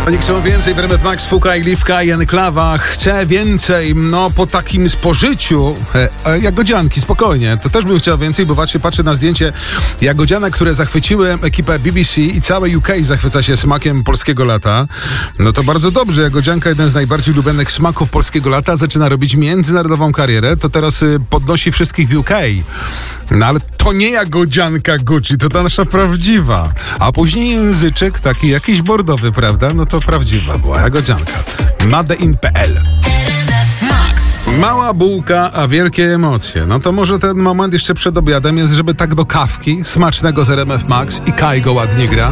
Oni chcą więcej, w RMF Max, Fuka i Liwka i Enklawa. Chcę więcej, no po takim spożyciu jagodzianki, spokojnie, to też bym chciał więcej, bo właśnie patrzę na zdjęcie jagodzianek, które zachwyciły ekipę BBC i całe UK zachwyca się smakiem polskiego lata. No to bardzo dobrze, jagodzianka, jeden z najbardziej ulubionych smaków polskiego lata, zaczyna robić międzynarodową karierę, to teraz podnosi wszystkich w UK. No ale to nie jagodzianka Gucci, to ta nasza prawdziwa. A później języczek taki jakiś bordowy, prawda? No to prawdziwa była jagodzianka. Madein.pl. Mała bułka, a wielkie emocje. No to może ten moment jeszcze przed obiadem jest, żeby tak do kawki smacznego z RMF Max i Kaj go ładnie gra.